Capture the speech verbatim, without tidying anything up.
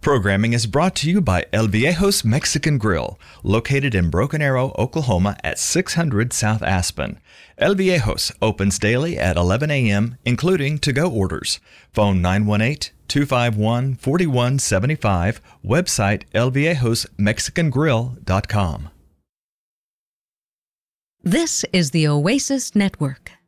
Programming is brought to you by El Viejo's Mexican Grill, located in Broken Arrow, Oklahoma at six hundred South Aspen. El Viejo's opens daily at eleven a.m., including to-go orders. Phone nine one eight, two five one, four one seven five. Website el viejos mexican grill dot com. This is the Oasis Network.